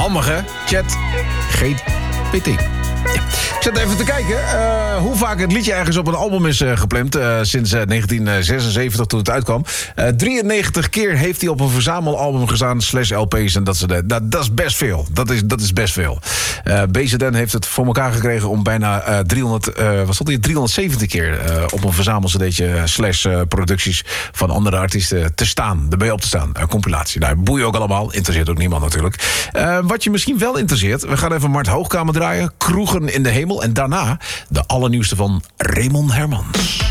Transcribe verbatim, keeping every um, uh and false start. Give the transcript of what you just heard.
Handig, hè? Chat G P T. Ja. Ik zat even te kijken uh, hoe vaak het liedje ergens op een album is uh, gepland... Uh, sinds uh, negentien zesenzeventig, toen het uitkwam. Uh, drieënnegentig keer heeft hij op een verzamelalbum gestaan... slash L P's en dat soort dingen. Dat, dat is best veel. Dat is, dat is best veel. Uh, B Z N heeft het voor elkaar gekregen om bijna uh, driehonderd... Uh, wat stond hier? driehonderdzeventig keer uh, op een verzamelcd'tje... slash uh, producties van andere artiesten te staan. Erbij op te staan. Uh, compilatie. Nou, boeien ook allemaal. Interesseert ook niemand natuurlijk. Uh, wat je misschien wel interesseert... we gaan even Mart Hoogkamer draaien. Kroegen in de hemel. En daarna de allernieuwste van Raymond Hermans.